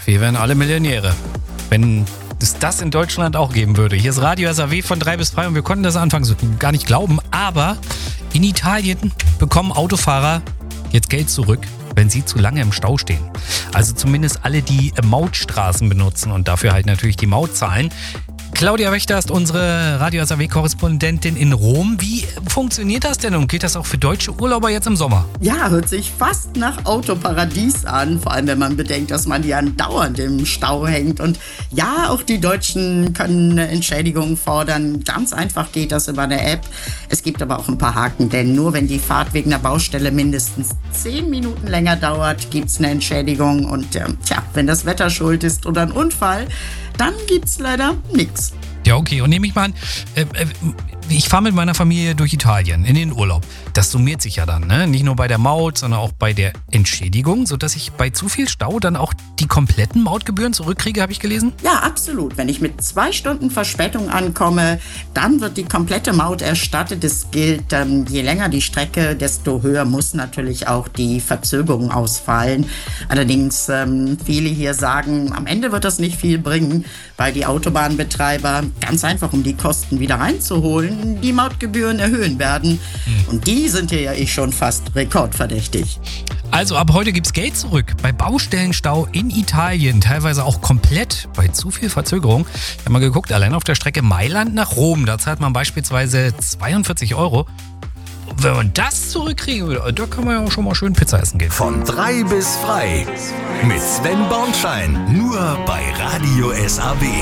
wir wären alle Millionäre, wenn es das in Deutschland auch geben würde. Hier ist Radio SAW von 3 bis 3 und wir konnten das anfangs gar nicht glauben, aber in Italien bekommen Autofahrer jetzt Geld zurück, wenn sie zu lange im Stau stehen. Also zumindest alle, die Mautstraßen benutzen und dafür halt natürlich die Maut zahlen. Claudia Wächter ist unsere Radio SAW-Korrespondentin in Rom. Wie funktioniert das denn und geht das auch für deutsche Urlauber jetzt im Sommer? Ja, hört sich fast nach Autoparadies an, vor allem wenn man bedenkt, dass man ja andauernd im Stau hängt. Und ja, auch die Deutschen können eine Entschädigung fordern. Ganz einfach geht das über eine App. Es gibt aber auch ein paar Haken, denn nur wenn die Fahrt wegen der Baustelle mindestens 10 Minuten länger dauert, gibt es eine Entschädigung. Und wenn das Wetter schuld ist oder ein Unfall, dann gibt's leider nichts. Ja, okay. Und nehme ich mal an, ich fahre mit meiner Familie durch Italien in den Urlaub. Das summiert sich ja dann, ne? Nicht nur bei der Maut, sondern auch bei der Entschädigung, sodass ich bei zu viel Stau dann auch die kompletten Mautgebühren zurückkriege, habe ich gelesen? Ja, absolut. Wenn ich mit 2 Stunden Verspätung ankomme, dann wird die komplette Maut erstattet. Es gilt, je länger die Strecke, desto höher muss natürlich auch die Verzögerung ausfallen. Allerdings, viele hier sagen, am Ende wird das nicht viel bringen, weil die Autobahnbetreiber ganz einfach, um die Kosten wieder reinzuholen, die Mautgebühren erhöhen werden. Und die sind hier ja schon fast rekordverdächtig. Also ab heute gibt's Geld zurück bei Baustellenstau in Italien, teilweise auch komplett bei zu viel Verzögerung. Ich habe mal geguckt, allein auf der Strecke Mailand nach Rom, da zahlt man beispielsweise 42 €. Wenn man das zurückkriegen würde, da kann man ja auch schon mal schön Pizza essen gehen. Von 3 bis frei mit Sven Bornschein, nur bei Radio SAW.